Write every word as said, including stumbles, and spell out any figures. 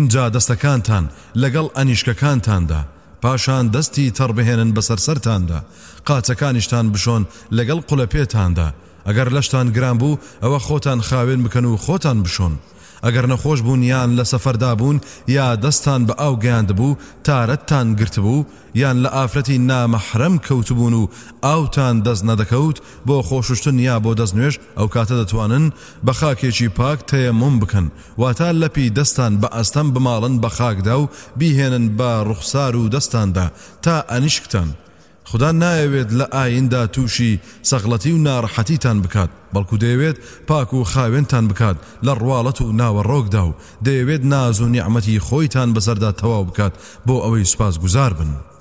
جا دەستەکانتان لەگەڵ ئەنیشکەکانتاندا، پاشان دەستی تەڕ بهێنن بەسەر سەرتاندا، قاچەکانیشتان بشۆن لەگەڵ قوڵەپێتاندا. ئەگەر لەشتان گران بوو ئەوە خۆتان خاوێن بکەن و خۆتان بشۆن. ئەگەر نەخۆش بوون یان لە سەفەردا بوون یا دەستان بە ئاو گەیاند بوو تارەتتان گرت بوو یان لە ئافرەتی نامەحرەم کەوتبوون و ئاوتان دەست نەدەکەوت بۆ خۆشوشتن یا بۆ دەستنوێژ، ئەو کاتە دەتوانن بە خاکێکی پاک تەیەموم بکەن، واتە لەپی دەستان بە ئەستەم بماڵن بە خاکدا و بیهێنن بە ڕوخسار و دەستاندا تا ئەنیشکتان. خدا نایەوێت لە ئایندا تووشی سەغڵەتی و ناڕەحەتیتان بکات، بەڵکو دەیەوێت پاک و خاوێنتان بکات لە ڕواڵەت و ناوەڕۆکدا و دەیەوێت ناز و نیعمەتی خۆیتان بەسەردا تەواو بکات بۆ ئەوەی سوپاس گوزار بن.